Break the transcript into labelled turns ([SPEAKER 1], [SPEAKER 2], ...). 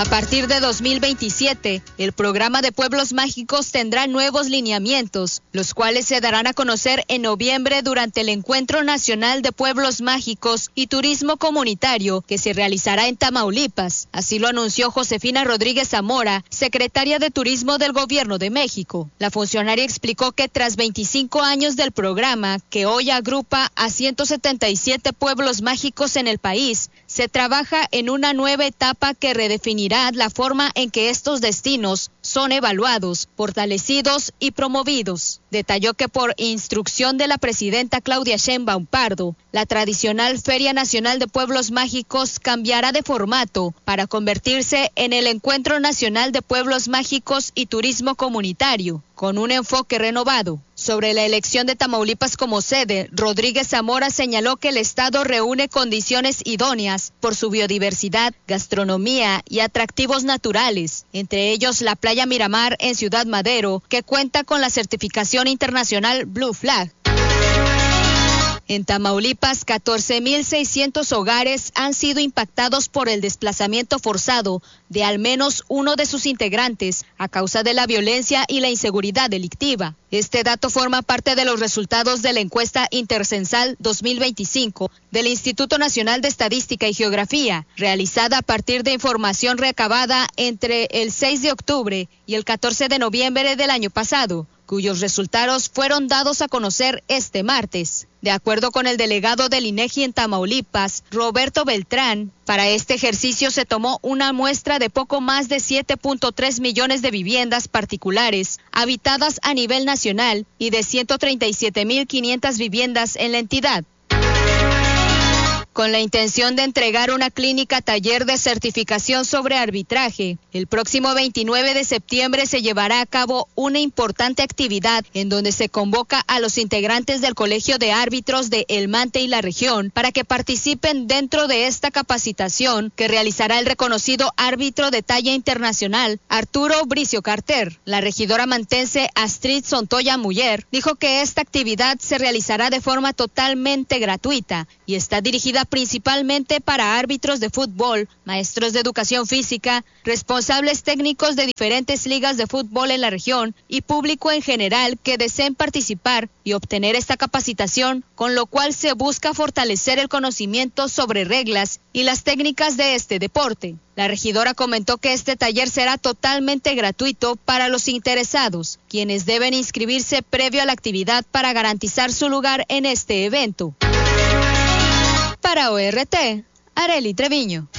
[SPEAKER 1] partir de 2027, el programa de Pueblos Mágicos tendrá nuevos lineamientos, los cuales se darán a conocer en noviembre durante el Encuentro Nacional de Pueblos Mágicos y Turismo Comunitario que se realizará en Tamaulipas. Así lo anunció Josefina Rodríguez Zamora, secretaria de Turismo del Gobierno de México. La funcionaria explicó que tras 25 años del programa, que hoy agrupa a 177 pueblos mágicos en el país, se trabaja en una nueva etapa que redefinirá la forma en que estos destinos son evaluados, fortalecidos y promovidos. Detalló que por instrucción de la presidenta Claudia Sheinbaum Pardo, la tradicional Feria Nacional de Pueblos Mágicos cambiará de formato para convertirse en el Encuentro Nacional de Pueblos Mágicos y Turismo Comunitario, con un enfoque renovado. Sobre la elección de Tamaulipas como sede, Rodríguez Zamora señaló que el estado reúne condiciones idóneas por su biodiversidad, gastronomía y atractivos naturales, entre ellos la playa Miramar en Ciudad Madero, que cuenta con la certificación internacional Blue Flag. En Tamaulipas, 14.600 hogares han sido impactados por el desplazamiento forzado de al menos uno de sus integrantes a causa de la violencia y la inseguridad delictiva. Este dato forma parte de los resultados de la encuesta intercensal 2025 del Instituto Nacional de Estadística y Geografía, realizada a partir de información recabada entre el 6 de octubre y el 14 de noviembre del año pasado, cuyos resultados fueron dados a conocer este martes. De acuerdo con el delegado del INEGI en Tamaulipas, Roberto Beltrán, para este ejercicio se tomó una muestra de poco más de 7.3 millones de viviendas particulares habitadas a nivel nacional y de 137.500 viviendas en la entidad, con la intención de entregar una clínica taller de certificación sobre arbitraje. El próximo 29 de septiembre se llevará a cabo una importante actividad en donde se convoca a los integrantes del Colegio de Árbitros de El Mante y la región para que participen dentro de esta capacitación que realizará el reconocido árbitro de talla internacional Arturo Bricio Carter. La regidora mantense Astrid Sontoya Muller dijo que esta actividad se realizará de forma totalmente gratuita y está dirigida principalmente para árbitros de fútbol, maestros de educación física, responsables técnicos de diferentes ligas de fútbol en la región y público en general que deseen participar y obtener esta capacitación, con lo cual se busca fortalecer el conocimiento sobre reglas y las técnicas de este deporte. La regidora comentó que este taller será totalmente gratuito para los interesados, quienes deben inscribirse previo a la actividad para garantizar su lugar en este evento. Para ORT, Arely Treviño.